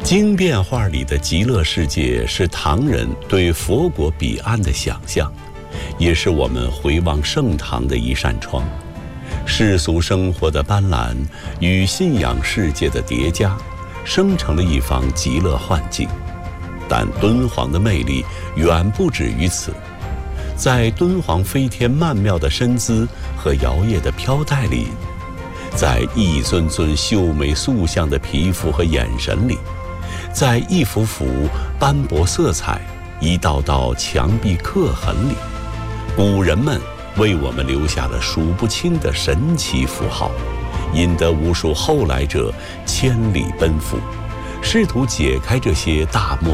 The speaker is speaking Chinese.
经变画里的极乐世界是唐人对佛国彼岸的想象，也是我们回望盛唐的一扇窗。世俗生活的斑斓与信仰世界的叠加，生成了一方极乐幻境。但敦煌的魅力远不止于此，在敦煌飞天曼妙的身姿和摇曳的飘带里，在一尊尊秀美塑像的皮肤和眼神里，在一幅幅斑驳色彩、一道道墙壁刻痕里，古人们为我们留下了数不清的神奇符号，引得无数后来者千里奔赴，试图解开这些大漠